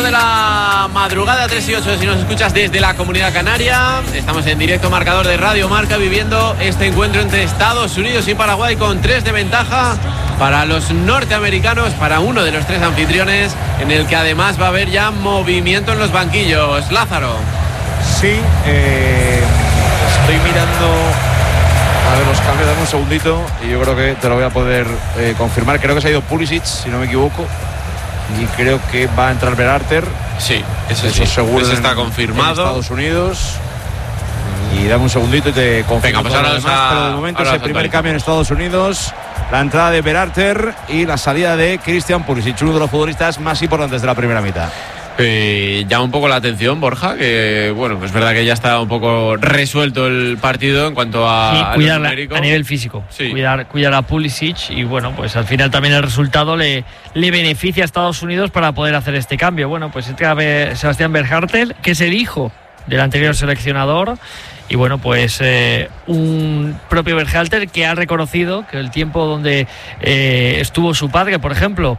8 de la madrugada, 3 y 8 si nos escuchas desde la Comunidad Canaria. Estamos en directo marcador de Radio Marca viviendo este encuentro entre Estados Unidos y Paraguay con 3 de ventaja para los norteamericanos, para uno de los 3 anfitriones, en el que además va a haber ya movimiento en los banquillos. Lázaro. Sí, estoy mirando a ver los cambios, dame un segundito y yo creo que te lo voy a poder confirmar. Creo que se ha ido Pulisic, si no me equivoco, y creo que va a entrar Berhalter. Sí, eso sí, seguro. Eso está confirmado. En Estados Unidos. Y dame un segundito y te confirmo. Venga, pues ahora demás, pero de momento es el primer cambio en Estados Unidos. La entrada de Berhalter y la salida de Christian Pulisic, uno de los futbolistas más importantes de la primera mitad. Llama un poco la atención, Borja, que bueno, es verdad que ya está un poco resuelto el partido en cuanto a cuidar a nivel físico, sí. cuidar a Pulisic, y bueno, pues al final también el resultado le beneficia a Estados Unidos para poder hacer este cambio. Bueno, pues entra Sebastián Berhalter, que es el hijo del anterior seleccionador, y bueno, pues un propio Berhalter que ha reconocido que el tiempo donde estuvo su padre, por ejemplo,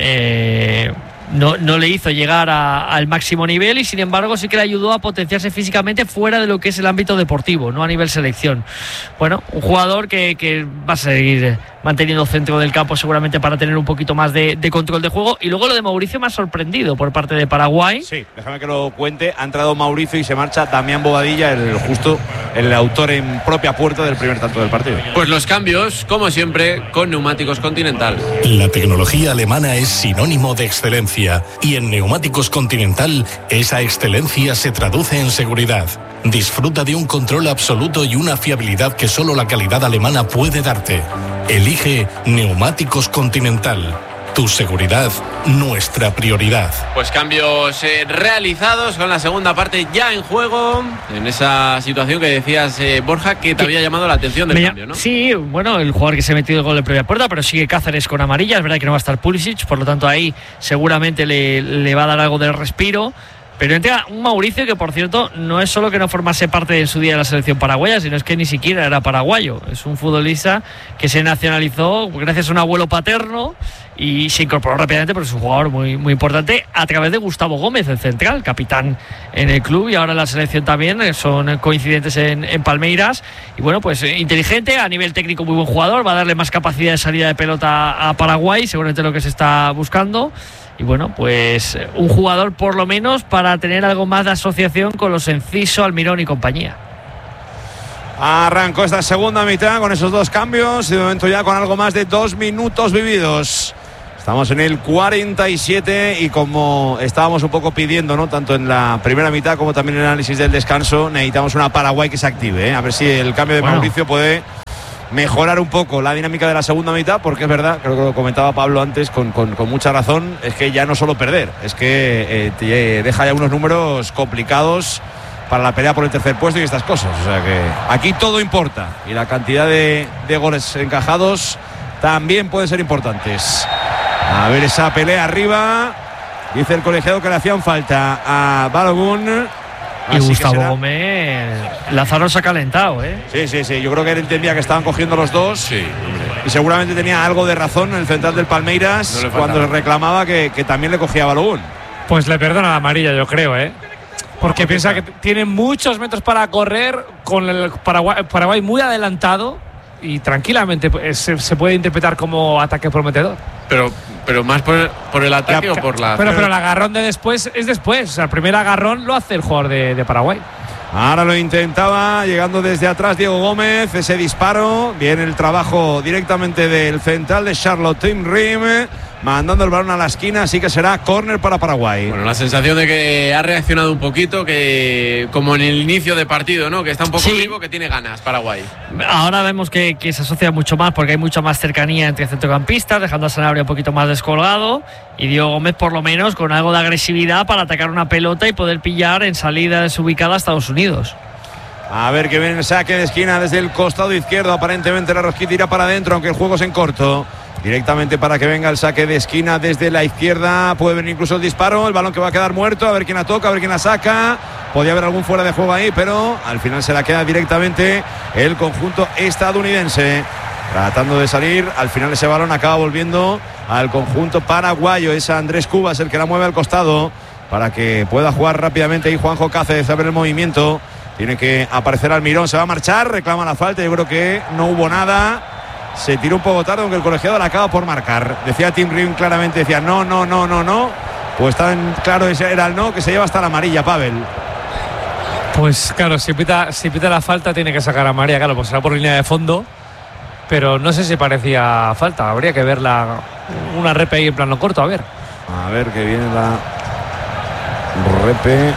no le hizo llegar al máximo nivel, y sin embargo sí que le ayudó a potenciarse físicamente fuera de lo que es el ámbito deportivo, no a nivel selección. Bueno, un jugador que va a seguir manteniendo centro del campo seguramente para tener un poquito más de control de juego. Y luego lo de Mauricio me ha sorprendido por parte de Paraguay. Sí, déjame que lo cuente. Ha entrado Mauricio y se marcha Damián Bobadilla, el autor en propia puerta del primer tanto del partido. Pues los cambios, como siempre, con Neumáticos Continental. La tecnología alemana es sinónimo de excelencia, y en Neumáticos Continental esa excelencia se traduce en seguridad. Disfruta de un control absoluto y una fiabilidad que solo la calidad alemana puede darte. Elige Neumáticos Continental. Tu seguridad, nuestra prioridad. Pues cambios realizados con la segunda parte ya en juego, en esa situación que decías, Borja, que te había llamado la atención del cambio, ¿no? Sí, bueno, el jugador que se ha metido el gol de previa puerta, pero sigue Cáceres con amarilla. Es verdad que no va a estar Pulisic, por lo tanto ahí seguramente le va a dar algo de respiro. Pero entra un Mauricio que, por cierto, no es solo que no formase parte en su día de la selección paraguaya, sino es que ni siquiera era paraguayo. Es un futbolista que se nacionalizó gracias a un abuelo paterno y se incorporó rápidamente, porque es un jugador muy, muy importante, a través de Gustavo Gómez, el central, capitán en el club y ahora en la selección también. Son coincidentes en Palmeiras. Y bueno, pues inteligente, a nivel técnico muy buen jugador, va a darle más capacidad de salida de pelota a Paraguay, seguramente lo que se está buscando. Y bueno, pues un jugador por lo menos para tener algo más de asociación con los Enciso, Almirón y compañía. Arrancó esta segunda mitad con esos dos cambios y de momento ya con algo más de 2 minutos vividos. Estamos en el 47 y como estábamos un poco pidiendo, ¿no?, tanto en la primera mitad como también en el análisis del descanso, necesitamos una Paraguay que se active, ¿eh? A ver si el cambio de Mauricio puede mejorar un poco la dinámica de la segunda mitad, porque es verdad, creo que lo comentaba Pablo antes con mucha razón, es que ya no solo perder, es que te deja ya unos números complicados para la pelea por el tercer puesto y estas cosas. O sea que aquí todo importa y la cantidad de goles encajados también pueden ser importantes. A ver esa pelea arriba, dice el colegiado que le hacían falta a Balogun. Y Gustavo Gómez, Lázaro se ha calentado, ¿eh? Sí, yo creo que él entendía que estaban cogiendo los dos. Sí, hombre. Y seguramente tenía algo de razón en el central del Palmeiras cuando reclamaba que también le cogía a Balogun. Pues le perdona la amarilla, yo creo, ¿eh? Porque piensa que tiene muchos metros para correr, con el Paraguay muy adelantado, y tranquilamente se puede interpretar como ataque prometedor. Pero más por el ataque o por la... Pero el agarrón de después es después. O sea, el primer agarrón lo hace el jugador de Paraguay. Ahora lo intentaba, llegando desde atrás Diego Gómez, ese disparo. Viene el trabajo directamente del central de Charlotte Tim Rim, mandando el balón a la esquina, así que será córner para Paraguay. Bueno, la sensación de que ha reaccionado un poquito, que como en el inicio de partido, ¿no?, que está un poco vivo, que tiene ganas Paraguay. Ahora vemos que se asocia mucho más, porque hay mucha más cercanía entre centrocampistas, dejando a Sanabria un poquito más descolgado, y Diego Gómez por lo menos con algo de agresividad para atacar una pelota y poder pillar en salida desubicada a Estados Unidos. A ver que viene el saque de esquina desde el costado izquierdo. Aparentemente la rosquita irá para adentro, aunque el juego es en corto. Directamente para que venga el saque de esquina desde la izquierda. Puede venir incluso el disparo. El balón que va a quedar muerto. A ver quién la toca, a ver quién la saca. Podía haber algún fuera de juego ahí, pero al final se la queda directamente el conjunto estadounidense. Tratando de salir. Al final ese balón acaba volviendo al conjunto paraguayo. Es Andrés Cubas el que la mueve al costado. Directamente para que venga el saque de esquina desde la izquierda. Puede venir incluso el disparo. El balón que va a quedar muerto. A ver quién la toca, a ver quién la saca. Podía haber algún fuera de juego ahí, pero al final se la queda directamente el conjunto estadounidense. Tratando de salir, al final ese balón acaba volviendo al conjunto paraguayo. Es Andrés Cubas el que la mueve al costado. para que pueda jugar rápidamente ahí Juanjo Cáceres a ver el movimiento. Tiene que aparecer Almirón, se va a marchar, reclama la falta. Yo creo que no hubo nada. Se tiró un poco tarde, aunque el colegiado la acaba por marcar. Decía Tim Rim claramente, decía no. Pues tan claro ese era el no, que se lleva hasta la amarilla, Pavel. Pues claro, si pita la falta tiene que sacar a María, claro, pues será por línea de fondo. Pero no sé si parecía falta, habría que verla una repe ahí en plano corto, a ver. A ver que viene la repe.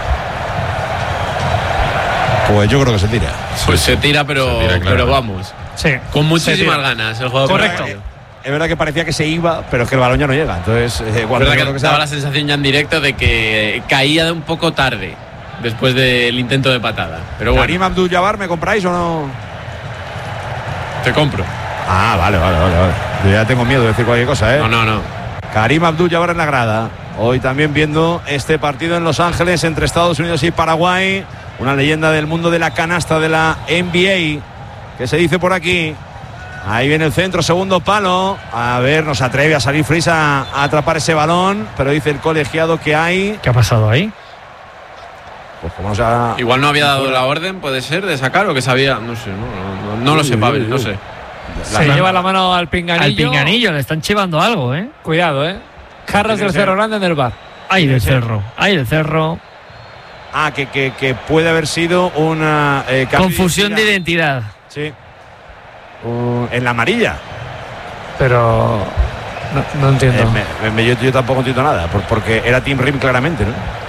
Pues yo creo que se tira. Pues se tira, pero vamos. Sí. Con muchísimas ganas el juego. Correcto. Es verdad que parecía que se iba, pero es que el balón ya no llega. Entonces, cuando es verdad que daba la sensación ya en directo de que caía de un poco tarde después del intento de patada. Pero bueno. Karim Abdul-Jabbar, ¿me compráis o no? Te compro. Ah, vale. Yo ya tengo miedo de decir cualquier cosa, ¿eh? No. Karim Abdul-Jabbar en la grada. Hoy también viendo este partido en Los Ángeles entre Estados Unidos y Paraguay. Una leyenda del mundo de la canasta de la NBA, que se dice por aquí. Ahí viene el centro, segundo palo. A ver, nos atreve a salir Fries a atrapar ese balón, pero dice el colegiado que hay. ¿Qué ha pasado ahí? Pues como sea... Igual no había dado la orden, puede ser, de sacar, o que sabía. No sé, no lo sé, Pavel, no sé. Se lleva la mano al pinganillo. Al pinganillo, le están chivando algo, ¿eh? Cuidado, Carras del Cerro Grande en el bar. Ahí del cerro. Ah, que puede haber sido una... confusión de identidad. Sí. En la amarilla. Pero... No entiendo. Yo tampoco entiendo nada, porque era Tim Rim claramente, ¿no?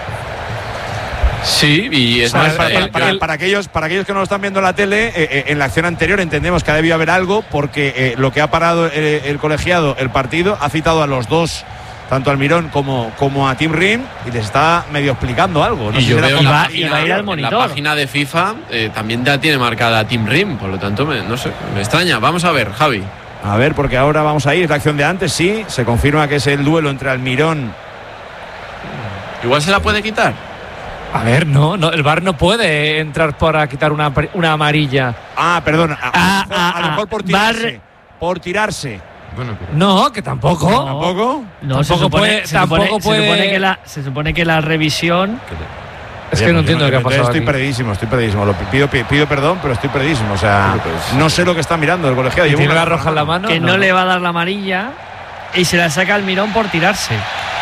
Sí, y es más, para aquellos que no lo están viendo en la tele, en la acción anterior entendemos que ha debido haber algo, porque lo que ha parado el colegiado, el partido, ha citado a los dos, tanto al Mirón como a Tim Rim, y les está medio explicando algo. No y sé yo si veo en la página de FIFA también ya tiene marcada a Tim Rim, por lo tanto no sé, me extraña. Vamos a ver, Javi. A ver, porque ahora vamos a ir, la acción de antes, sí, se confirma que es el duelo entre Almirón. Igual se la puede quitar. A ver, no, el VAR no puede entrar para quitar una amarilla. Ah, perdón, a lo mejor por tirarse. Por tirarse. Bueno, no, que tampoco. ¿Tampoco? No, se supone que la revisión. Es que no entiendo qué ha pasado. Estoy perdidísimo. Pido perdón, pero estoy perdidísimo. O sea, no sé lo que está mirando el colegiado. ¿Tiene la roja en la mano? Que no le va a dar la amarilla y se la saca al Mirón por tirarse.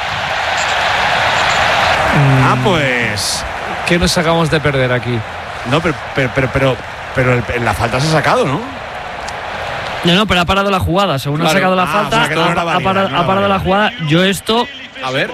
Pues. ¿Qué nos acabamos de perder aquí? No, pero la falta se ha sacado, ¿no? No, pero ha parado la jugada. Según ha sacado la falta, o sea, no ha parado la jugada. Yo esto. A ver.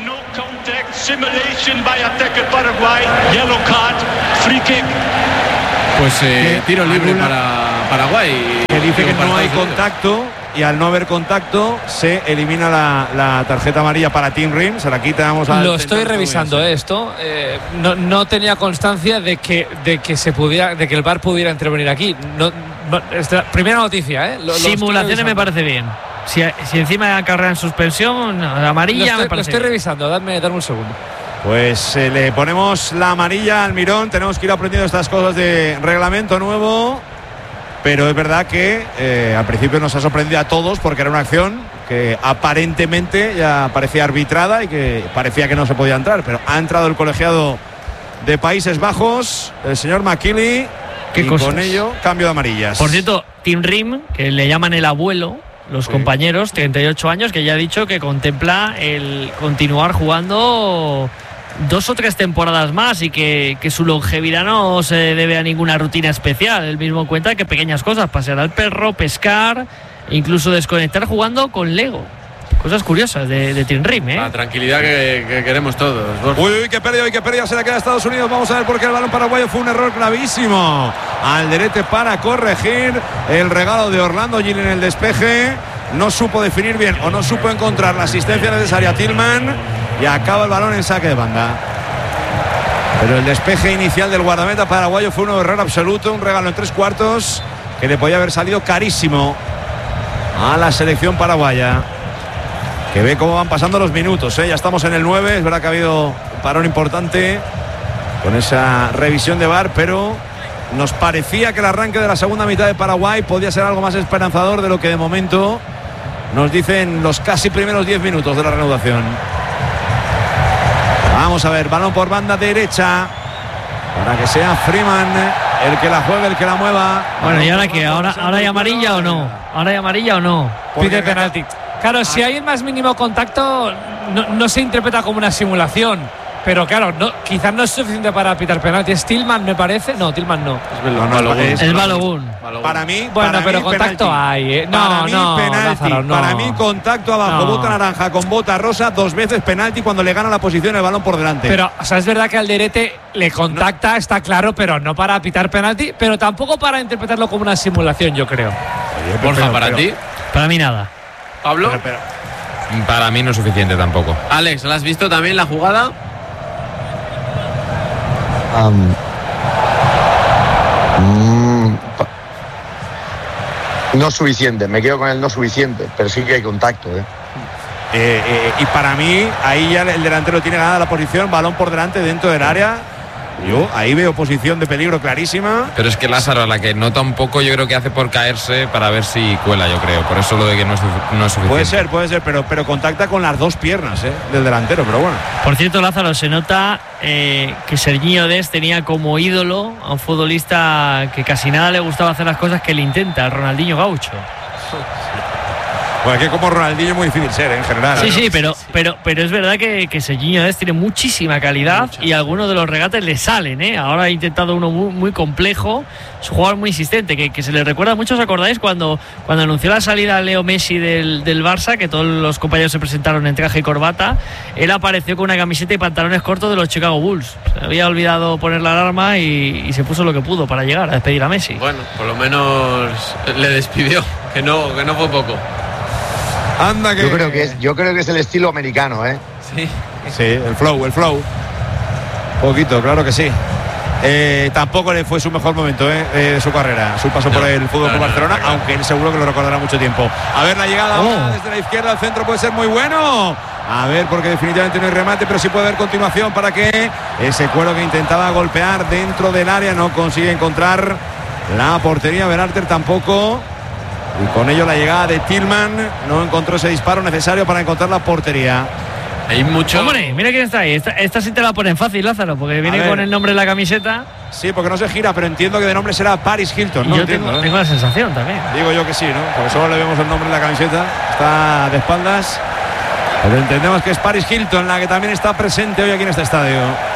Pues tiro libre para Paraguay. Que dice que no hay contacto, y al no haber contacto se elimina la tarjeta amarilla para Tim Rim. Se la quitamos a... Lo estoy revisando esto. No tenía constancia de que el VAR pudiera intervenir aquí. Primera noticia, simulaciones me parece bien. Si encima acarrean suspensión, amarilla, me parece. Lo estoy revisando, dame un segundo. Pues le ponemos la amarilla al Mirón. Tenemos que ir aprendiendo estas cosas de reglamento nuevo. Pero es verdad que al principio nos ha sorprendido a todos, porque era una acción que aparentemente ya parecía arbitrada y que parecía que no se podía entrar. Pero ha entrado el colegiado de Países Bajos, el señor McKinley, y con ello cambio de amarillas. Por cierto, Tim Rim, que le llaman el abuelo, los compañeros, 38 años, que ya ha dicho que contempla el continuar jugando 2 o 3 temporadas más, y que su longevidad no se debe a ninguna rutina especial. Él mismo cuenta que pequeñas cosas, pasear al perro, pescar, incluso desconectar jugando con Lego. Cosas curiosas de Tim Rim, La tranquilidad que queremos todos. Uy, qué pérdida se la queda a Estados Unidos. Vamos a ver por qué el balón paraguayo fue un error gravísimo. Alderete para corregir el regalo de Orlando Gil en el despeje. No supo definir bien, o no supo encontrar la asistencia necesaria a Tillman, y acaba el balón en saque de banda. Pero el despeje inicial del guardameta paraguayo fue un error absoluto, un regalo en 3/4 que le podía haber salido carísimo a la selección paraguaya, que ve cómo van pasando los minutos, Ya estamos en el 9. Es verdad que ha habido un parón importante con esa revisión de VAR, pero nos parecía que el arranque de la segunda mitad de Paraguay podía ser algo más esperanzador de lo que de momento nos dicen los casi primeros 10 minutos de la reanudación. Vamos a ver, balón por banda derecha para que sea Freeman el que la juegue, el que la mueva. Bueno, ¿y ahora qué? ¿Ahora hay amarilla o no? ¿Ahora hay amarilla o no? Pide penalti. Claro, si hay el más mínimo contacto, no se interpreta como una simulación. Pero claro, quizás no es suficiente para pitar penalti. ¿Es Tillman, me parece? No, Tillman no. Es Balogun. Para mí, bueno, para pero mí, contacto penalti. hay. Para mí, penalti. Lázaro, no. Para mí, contacto abajo, bota naranja con bota rosa, 2 veces penalti cuando le gana la posición el balón por delante. Pero, o sea, es verdad que Alderete le contacta, está claro, pero no para pitar penalti, pero tampoco para interpretarlo como una simulación, yo creo. Oye, Borja, ¿para ti? Para mí nada. ¿Pablo? Para mí no es suficiente tampoco. Alex, ¿la has visto también la jugada? No suficiente, me quedo con el no suficiente, pero sí que hay contacto. Y para mí, ahí ya el delantero tiene ganada la posición, balón por delante dentro del área. Yo ahí veo posición de peligro clarísima. Pero es que Lázaro, a la que nota un poco, yo creo que hace por caerse para ver si cuela, yo creo. Por eso lo de que no es suficiente. Puede ser, pero contacta con las 2 piernas del delantero, pero bueno. Por cierto, Lázaro, se nota que Serginho Dest tenía como ídolo a un futbolista que casi nada le gustaba hacer las cosas que él intenta, Ronaldinho Gaucho. Pues que como Ronaldinho es muy difícil ser, en general. Sí, pero es verdad que Serginho Dest tiene muchísima calidad y algunos de los regates le salen, Ahora ha intentado uno muy, muy complejo, es un jugador muy insistente, que se le recuerda mucho. ¿Os acordáis cuando anunció la salida a Leo Messi del Barça, que todos los compañeros se presentaron en traje y corbata? Él apareció con una camiseta y pantalones cortos de los Chicago Bulls. Se había olvidado poner la alarma y se puso lo que pudo para llegar a despedir a Messi. Bueno, por lo menos le despidió, que no fue poco. Anda que... Yo creo que es el estilo americano, Sí, el flow. Poquito, claro que sí. Tampoco le fue su mejor momento de su carrera, su paso por el Fútbol Club Barcelona, aunque él seguro que lo recordará mucho tiempo. A ver, la llegada desde la izquierda al centro puede ser muy bueno. A ver, porque definitivamente no hay remate, pero sí puede haber continuación para que ese Cuero que intentaba golpear dentro del área no consigue encontrar la portería. Berhalter tampoco. Y con ello la llegada de Tillman no encontró ese disparo necesario para encontrar la portería. Hay mucho. Hombre, mira quién está ahí. Esta sí te la ponen fácil, Lázaro, porque viene con el nombre en la camiseta. Sí, porque no se gira, pero entiendo que de nombre será Paris Hilton. No, yo tengo la sensación también. Digo yo que sí, ¿no? Porque solo le vemos el nombre en la camiseta. Está de espaldas. Pero entendemos que es Paris Hilton la que también está presente hoy aquí en este estadio.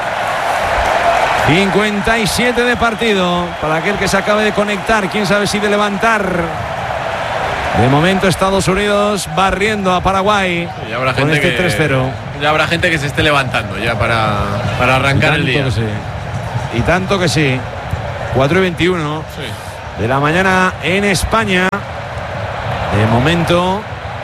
57 de partido para aquel que se acabe de conectar. Quién sabe si de levantar. De momento Estados Unidos barriendo a Paraguay con este 3-0. Ya habrá gente que se esté levantando ya para arrancar el día. Y tanto que sí. 4:21 de la mañana en España. De momento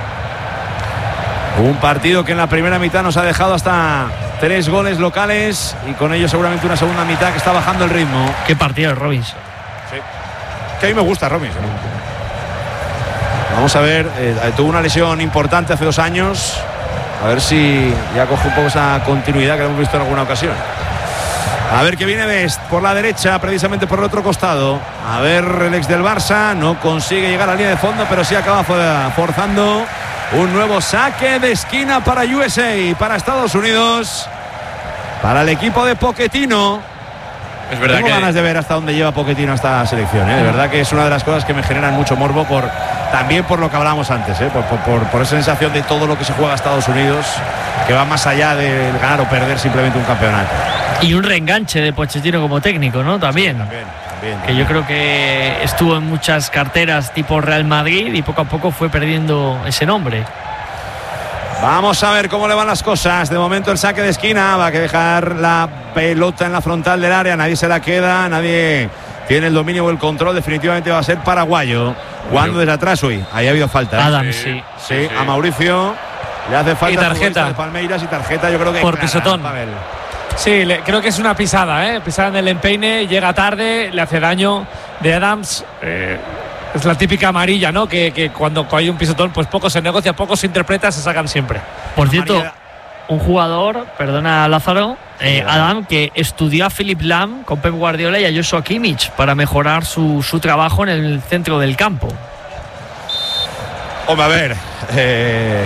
un partido que en la primera mitad nos ha dejado hasta 3 goles locales y con ello seguramente una segunda mitad que está bajando el ritmo. Qué partido de Robinson. Sí. Que a mí me gusta Robinson. Vamos a ver, tuvo una lesión importante hace 2 años. A ver si ya coge un poco esa continuidad que hemos visto en alguna ocasión. A ver qué viene Dest por la derecha, precisamente por el otro costado. A ver, el ex del Barça no consigue llegar a la línea de fondo, pero sí acaba forzando un nuevo saque de esquina para USA, para Estados Unidos, para el equipo de Pochettino. Es verdad. Tengo ganas de ver hasta dónde lleva Pochettino esta selección, De verdad que es una de las cosas que me generan mucho morbo, también por lo que hablábamos antes, por esa sensación de todo lo que se juega a Estados Unidos, que va más allá de ganar o perder simplemente un campeonato. Y un reenganche de Pochettino como técnico, ¿no? También. Que yo creo que estuvo en muchas carteras tipo Real Madrid y poco a poco fue perdiendo ese nombre. Vamos a ver cómo le van las cosas. De momento el saque de esquina, va a dejar la pelota en la frontal del área, nadie se la queda, nadie tiene el dominio o el control. Definitivamente va a ser paraguayo. Jugando desde atrás hoy, ahí ha habido falta. Adams, sí. A Mauricio le hace falta. Y tarjeta por pisotón. Sí, creo que es una pisada, pisada en el empeine, llega tarde, le hace daño de Adams. Es la típica amarilla, ¿no? Que cuando hay un pisotón, pues poco se negocia, poco se interpreta, se sacan siempre. Por cierto, un jugador, perdona Lázaro, Adam, que estudió a Philipp Lahm con Pep Guardiola y a Joshua Kimmich para mejorar su trabajo en el centro del campo. Hombre, a ver,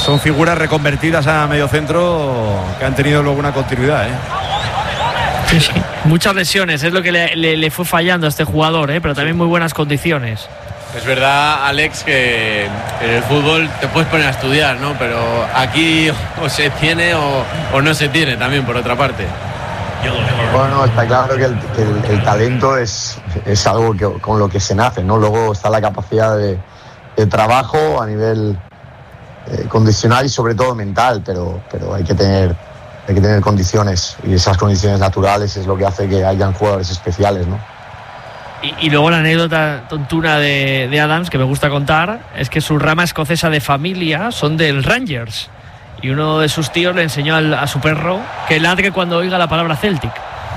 son figuras reconvertidas a mediocentro que han tenido luego una continuidad, Sí, sí. Muchas lesiones, es lo que le fue fallando a este jugador, pero también muy buenas condiciones. Es verdad, Alex, que en el fútbol te puedes poner a estudiar, ¿no? Pero aquí o se tiene o no se tiene también, por otra parte. Bueno, está claro que el talento es algo con lo que se nace, ¿no? Luego está la capacidad de trabajo a nivel condicional y sobre todo mental, pero hay que tener condiciones, y esas condiciones naturales es lo que hace que hayan jugadores especiales, ¿no? Y luego la anécdota tontuna de Adams que me gusta contar es que su rama escocesa de familia son del Rangers. Y uno de sus tíos le enseñó a su perro que ladre cuando oiga la palabra Celtic.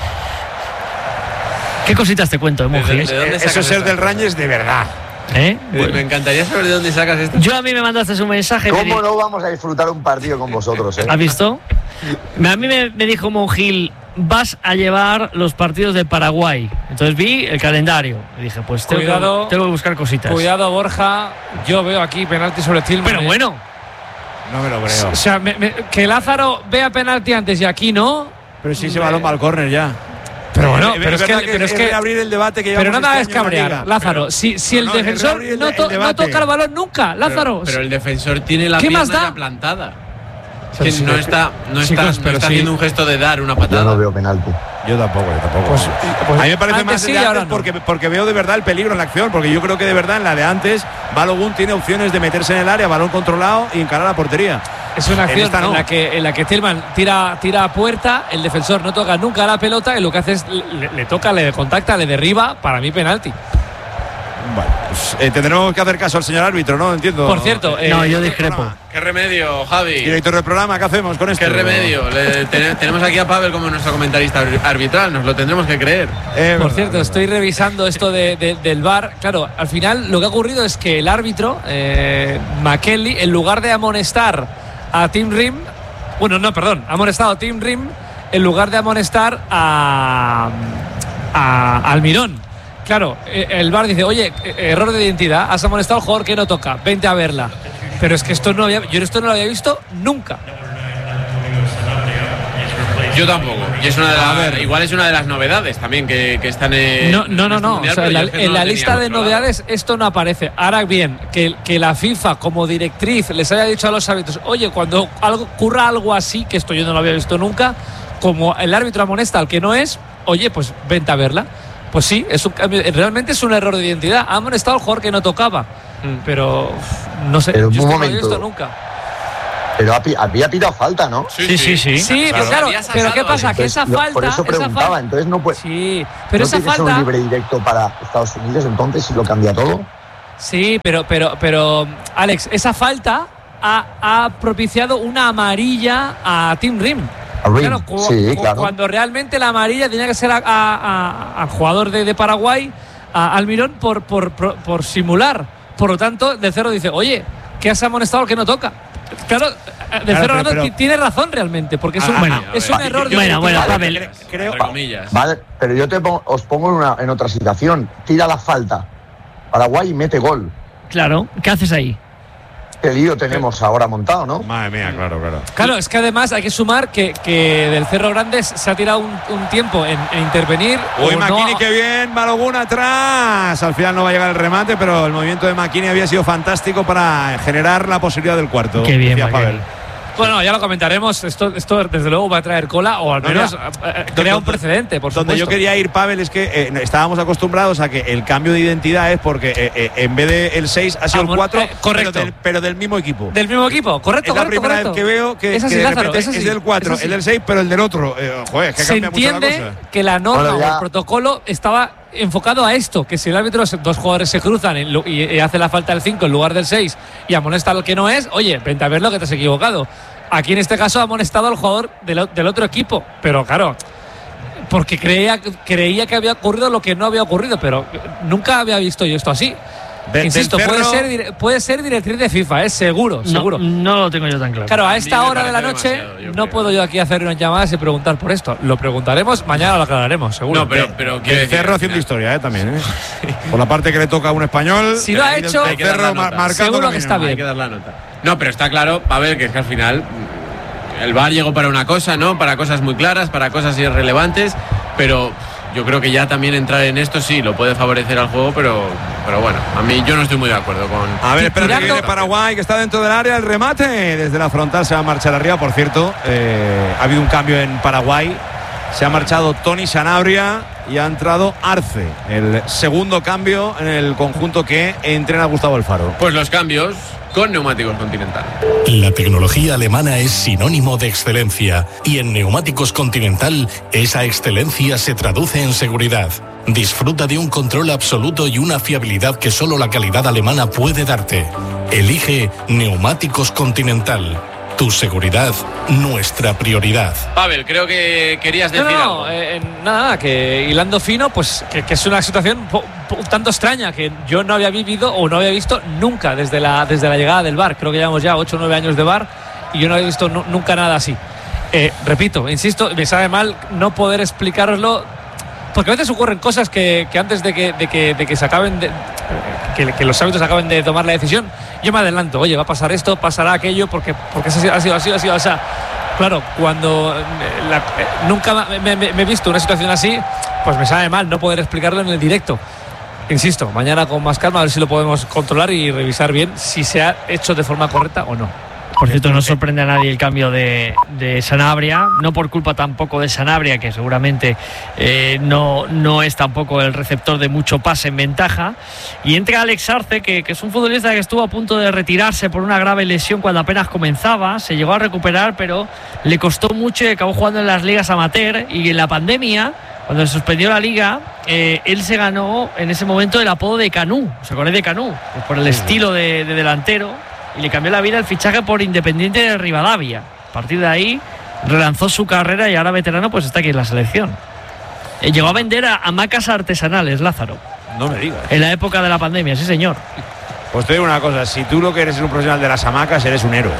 ¿Qué cositas te cuento, Monji? Eso es ser del Rangers de verdad. Pues me encantaría saber de dónde sacas esto. Yo a mí me mandaste un mensaje. ¿Cómo no vamos a disfrutar un partido con vosotros? ¿Has visto? A mí me dijo Monjil, vas a llevar los partidos de Paraguay. Entonces vi el calendario y dije, pues tengo que buscar cositas. Cuidado, Borja. Yo veo aquí penalti sobre Tillman. Pero bueno. No me lo creo. O sea, que Lázaro vea penalti antes y aquí no. Pero sí se balón va al córner ya. Pero bueno, pero es que abrir el debate que pero no me hagas este cabrear, Lázaro. Si el defensor no toca el balón nunca, Lázaro. Pero el defensor tiene la pierna ya plantada. Que no está haciendo un gesto de dar una patada. Yo no veo penalti. Yo tampoco. Pues a mí me parece más sí, de antes no. porque veo de verdad el peligro en la acción, porque yo creo que de verdad en la de antes Balogun tiene opciones de meterse en el área, balón controlado y encarar la portería. Es una acción en la que Tillman tira a puerta, el defensor no toca nunca la pelota y lo que hace es le toca, le contacta, le derriba, para mí penalti. Bueno, pues tendremos que hacer caso al señor árbitro, ¿no? Entiendo. Por cierto, no, yo discrepo. ¿Qué remedio, Javi? Director del programa, ¿qué hacemos con esto? ¿Qué remedio? Tenemos aquí a Pavel como nuestro comentarista arbitral, nos lo tendremos que creer. Por cierto, estoy revisando esto del VAR. Claro, al final lo que ha ocurrido es que el árbitro, McKenlie, en lugar de amonestar a Tim Rim, ha amonestado a Tim Rim en lugar de amonestar a Almirón. Claro, el VAR dice, oye, error de identidad, has amonestado al jugador que no toca, vente a verla. Pero es que yo esto no lo había visto nunca. Yo tampoco. Y es igual es una de las novedades también que están en. No. O sea, en la lista de novedades esto no aparece. Ahora bien, que la FIFA como directriz les haya dicho a los árbitros, oye, cuando ocurra algo así, que esto yo no lo había visto nunca, como el árbitro amonesta al que no es, oye, pues vente a verla. Pues sí, realmente es un error de identidad. Ha amonestado al jugador que no tocaba. Pero no sé, pero yo esto no momento, lo he visto nunca. Pero había pitado falta, ¿no? Sí, pero claro, pero ¿qué pasa? Que esa falta. Por eso preguntaba, entonces no puede. Sí, pero ¿no esa falta. ¿Es un libre directo para Estados Unidos entonces si lo cambia todo? Sí, pero Alex, esa falta ha propiciado una amarilla a Tim Rim. Claro, claro. Cuando realmente la amarilla tenía que ser al jugador de Paraguay, a Almirón, por simular. Por lo tanto, De Cerro dice, oye, ¿qué has amonestado al que no toca? Claro, De Cerro tiene razón realmente, porque es un error de Pavel, creo. Vale, pero yo os pongo en otra situación. Tira la falta Paraguay y mete gol. Claro, ¿qué haces ahí? Qué lío tenemos ahora montado, ¿no? Madre mía, claro. Claro, es que además hay que sumar que Del Cerro Grande se ha tirado un tiempo en intervenir. Uy, McKennie, qué bien, Balogun atrás. Al final no va a llegar el remate, pero el movimiento de McKennie había sido fantástico para generar la posibilidad del cuarto. Qué bien, Pavel. Bueno, ya lo comentaremos. Esto desde luego va a traer cola, o al menos crea un precedente, por supuesto. Donde yo quería ir, Pavel, es que estábamos acostumbrados a que el cambio de identidad es porque en vez del 6 ha sido el 4, correcto. Pero del mismo equipo. Del mismo equipo, correcto. Es la primera vez que veo que, así, de Lázaro, repente es del 4, el del 6, pero el del otro. Joder, es que cambia mucho la cosa. Se entiende que la norma o el protocolo estaba enfocado a esto, que si el árbitro, dos jugadores se cruzan y hace la falta del 5 en lugar del 6 y amonesta al que no es, oye, vente a verlo que te has equivocado. Aquí en este caso ha amonestado al jugador del otro equipo, pero claro, porque creía que había ocurrido lo que no había ocurrido, pero nunca había visto yo esto así. Insisto, puede ser directriz de FIFA, seguro. No lo tengo yo tan claro. Claro, a esta hora de la noche no puedo yo aquí hacer unas llamadas y preguntar por esto. Lo preguntaremos, mañana lo aclararemos, seguro. No, pero el Cerro haciendo historia, también, Por la parte que le toca a un español. Si lo ha hecho, Cerro seguro que está bien. Hay que dar la nota. No, pero está claro, Pavel, que es que al final el VAR llegó para una cosa, ¿no? Para cosas muy claras, para cosas irrelevantes, pero yo creo que ya también entrar en esto sí lo puede favorecer al juego, pero bueno, a mí yo no estoy muy de acuerdo con... A ver, espera, que viene Paraguay, que está dentro del área, el remate desde la frontal se va a marchar arriba. Por cierto, ha habido un cambio en Paraguay, se ha marchado Tony Sanabria y ha entrado Arce, el segundo cambio en el conjunto que entrena Gustavo Alfaro. Pues los cambios con Neumáticos Continental. La tecnología alemana es sinónimo de excelencia y en Neumáticos Continental esa excelencia se traduce en seguridad. Disfruta de un control absoluto y una fiabilidad que solo la calidad alemana puede darte. Elige Neumáticos Continental. Tu seguridad, nuestra prioridad. Pavel, creo que querías decir algo. Nada, que hilando fino, pues que es una situación un tanto extraña que yo no había vivido o no había visto nunca desde la llegada del VAR. Creo que llevamos ya 8 o 9 años de VAR y yo no había visto nunca nada así. Repito, insisto, me sabe mal no poder explicaroslo, porque a veces ocurren cosas que antes de que se acaben que los árbitros acaben de tomar la decisión, yo me adelanto, oye, va a pasar esto, pasará aquello, porque ha sido así. O sea, claro, cuando nunca me he visto una situación así, pues me sabe mal no poder explicarlo en el directo. Insisto, mañana con más calma a ver si lo podemos controlar y revisar bien si se ha hecho de forma correcta o no. Por cierto, no sorprende a nadie el cambio de Sanabria, no por culpa tampoco de Sanabria, que seguramente no es tampoco el receptor de mucho pase en ventaja. Y entra Alex Arce, que es un futbolista que estuvo a punto de retirarse por una grave lesión cuando apenas comenzaba. Se llegó a recuperar, pero le costó mucho y acabó jugando en las ligas amateur. Y en la pandemia, cuando se suspendió la liga, él se ganó en ese momento el apodo de Canú. ¿Os acordáis de Canú? Pues por el estilo de delantero. Y le cambió la vida el fichaje por Independiente de Rivadavia. A partir de ahí relanzó su carrera y ahora veterano pues está aquí en la selección. Llegó a vender a hamacas artesanales, Lázaro. No me digas. En la época de la pandemia, sí señor. Pues te digo una cosa, si tú lo que eres es un profesional de las hamacas, eres un héroe.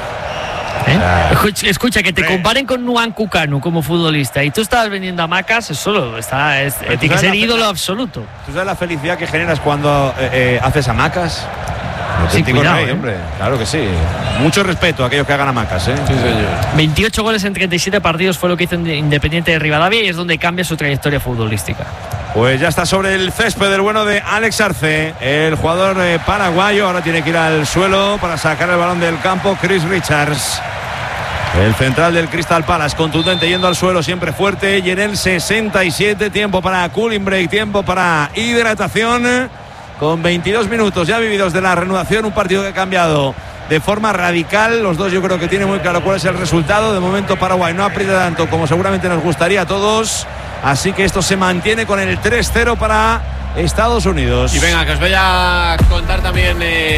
Escucha, que te comparen con Nwankwo Kanu como futbolista y tú estabas vendiendo hamacas, eso tiene que ser ídolo absoluto. ¿Tú sabes la felicidad que generas cuando haces hamacas? Sí, cuidado, rey, hombre. Claro que sí. Mucho respeto a aquellos que hagan hamacas, ¿eh? Sí, señor. 28 goles en 37 partidos fue lo que hizo Independiente de Rivadavia y es donde cambia su trayectoria futbolística. Pues ya está sobre el césped el bueno de Alex Arce, el jugador paraguayo. Ahora tiene que ir al suelo para sacar el balón del campo Chris Richards, el central del Crystal Palace, contundente, yendo al suelo, siempre fuerte. Y en el 67, tiempo para cooling break, tiempo para hidratación. Con 22 minutos ya vividos de la reanudación, un partido que ha cambiado de forma radical. Los dos yo creo que tienen muy claro cuál es el resultado. De momento Paraguay no aprieta tanto como seguramente nos gustaría a todos. Así que esto se mantiene con el 3-0 para Estados Unidos. Y venga, que os voy a contar también